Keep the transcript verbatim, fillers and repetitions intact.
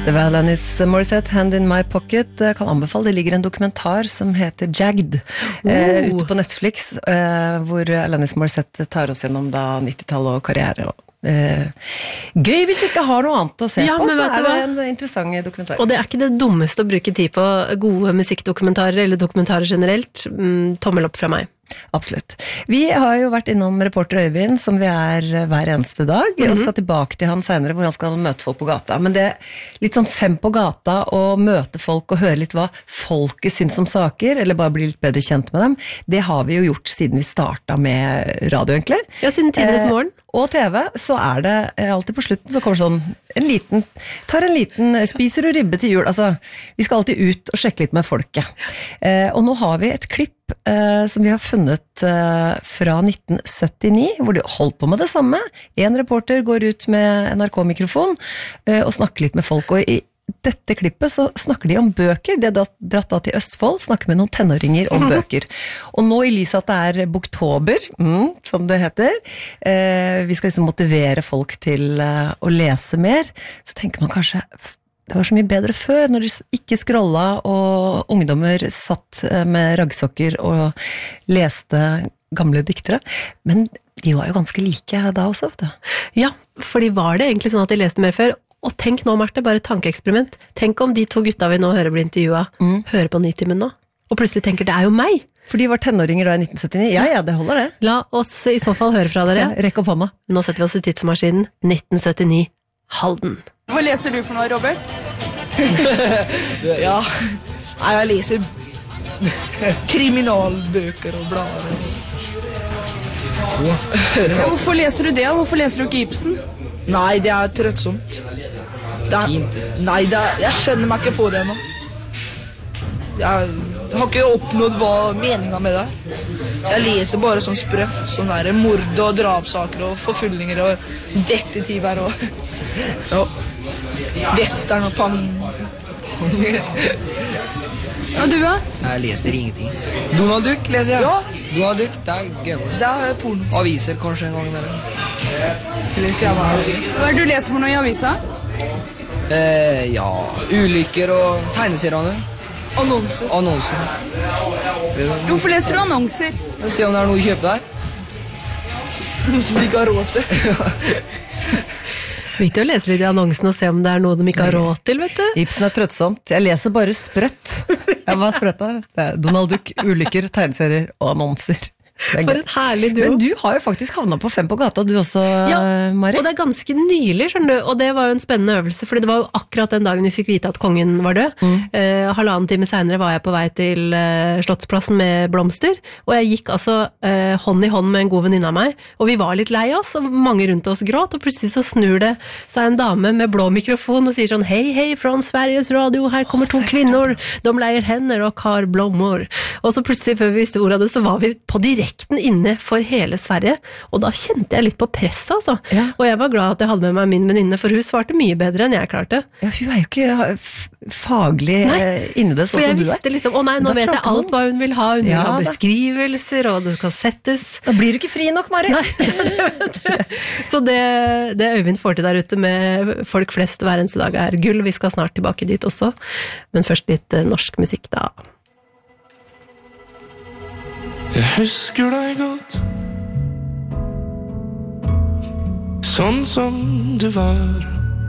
Det var Alanis Morissette, Hand in My Pocket. Jeg kan anbefale, det ligger en dokumentar som heter Jagged, oh. eh, ute på Netflix, eh, hvor Alanis Morissette tar oss gjennom da nittitallet og karriere. Og, eh, gøy hvis du ikke har noe annet å se ja, på, så er det en interessant dokumentar. Og det er ikke det dummeste å bruke tid på gode musikkdokumentarer, eller dokumentarer generelt. Mm, tommel opp fra meg. Absolutt. Vi har jo vært innom reporter Øyvind, som vi er hver eneste dag, mm-hmm. og skal tilbake til han senere, hvor han skal møte folk på gata. Men det er litt sånn fem på gata, og møte folk og høre litt hva folket syns om saker, eller bare bli litt bedre kjent med dem, det har vi jo gjort siden vi startet med radio, egentlig. Ja, siden tidenes morgen. Eh, og T V, så er det alltid på slutten, så kommer sånn en liten, tar en liten, spiser du ribbe til jul? Altså, vi skal alltid ut og sjekke litt med folket. Eh, og nå har vi et klipp eh, som vi har funnet eh, fra nitten syttini, hvor de holdt på med det samme. En reporter går ut med N R K-mikrofon eh, og snakker litt med folk, og i dette klippet så snakker de om bøker. De har dratt da til Østfold, snakker med noen tenåringer om bøker. Og nå i lys at det er boktober, mm, som det heter, eh, vi skal liksom motivere folk til eh, å lese mer, så tenker man kanskje det var så mye bedre før, når de ikke scrolla, og ungdommer satt med raggsokker og leste gamle diktere. Men de var jo ganske like da også, vet du. Ja, for de var det egentlig sånn at de leste mer før. Og tenk nå, Marte, bare tankeeksperiment. Tenk om de to gutta vi nå hører bli intervjuet, mm. hører på Nitimen nå, og plutselig tenker det er jo meg. For de var tenåringer da i nitten syttini. Ja, ja, det holder det. La oss i så fall høre fra dere. Ja, rekk opp hånda. Nå setter vi oss i tidsmaskinen. nitten syttini, Halden. Hva leser du for noe, Robert? ja, jeg leser kriminalbøker og blader. ja, hvorfor leser du det? Hvorfor leser du ikke Ibsen? Nei, det er trøttsomt. Det er, nei, det er, jeg skjønner meg ikke på det nå. Jeg har ikke oppnådd hva meningen med det. Så jeg leser bare sånn sprøtt, sånn der mord og drapsaker og forfølgninger og detektiver og ja, western og pang. Og du, da? Jeg leser ingenting. Donald Duck leser jeg. Ja. Donald Duck, det er gøy. Det er porno. Aviser kanskje en gang med det. Leser jeg meg. Hva er det du leser for noe i avisa? Eh, ja, ulykker og tegneseriene. Annonser. Annonser. Hvorfor leser du annonser? Se om det er noe å kjøpe der. Noe som vi ikke har råd til. Viktig å lese litt i annonsen og se om det er noe de ikke har råd til, vet du. Ibsen er trøttsomt. Jeg leser bare sprøtt. Jeg var sprøtt da. Det er Donald Duck, ulykker, tegneserier og annonser. For en herlig duo. Men du har jo faktisk havnet på fem på gata, du også, ja, Mari. Og det er ganske nylig, skjønner du, og det var jo en spennende øvelse, fordi det var jo akkurat den dagen vi fikk vite at kongen var død. Mm. Eh, halvannen time senere var jeg på vei til eh, Slottsplassen med blomster, og jeg gikk altså eh, hånd i hånd med en god venninne av meg, og vi var litt lei oss, og mange rundt oss gråt, og plutselig så snur det seg en dame med blå mikrofon og sier sånn, hei, hei, fra Sveriges Radio, her kommer to kvinner, de leier hender og har blommor. Og så plutselig, før vi visste ordet av det, så var vi på direkten inne for hele Sverige, og da kjente jeg litt på presset, altså. Ja. Og jeg var glad at jeg hadde med meg min venninne, for hun svarte mye bedre enn jeg klarte. Ja, hun er jo ikke faglig nei, inne det, sånn som du er. For jeg visste liksom, å nei, nå vet jeg alt hva hun vil ha, hun ja, vil ha beskrivelser, og det skal settes. Da blir du ikke fri nok, Mari. Så det, det Øyvind får til der ute med folk flest hver eneste dag er gull. Vi skal snart tilbake dit også, men først litt uh, norsk musikk da. Jeg husker deg godt, sånn som du var.